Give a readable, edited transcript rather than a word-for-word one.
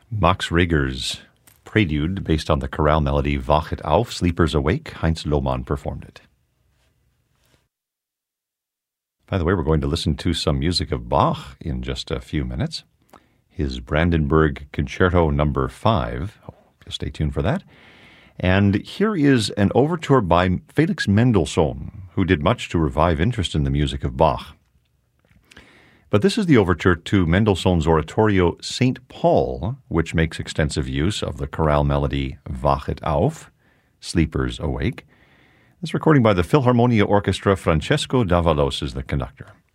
Max Reger's Prelude, based on the chorale melody Wachet auf, Sleepers Awake. Heinz Lohmann performed it. By the way, we're going to listen to some music of Bach in just a few minutes. His Brandenburg Concerto No. 5. Just stay tuned for that. And here is an overture by Felix Mendelssohn, who did much to revive interest in the music of Bach. But this is the overture to Mendelssohn's oratorio St. Paul, which makes extensive use of the chorale melody Wachet auf, Sleepers Awake. This recording by the Philharmonia Orchestra. Francesco Davalos is the conductor.